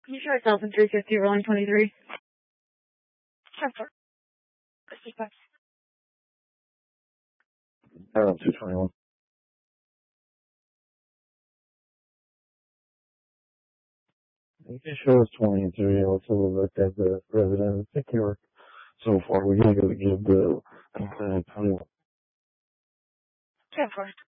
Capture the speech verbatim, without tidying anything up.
Can you show yourself in three fifty, rolling twenty-three? ten four. Sequence. Uh, two twenty-one. You can show us twenty-three. Also, look at the resident secure. So far, we're going to give the complainant twenty-one. ten four.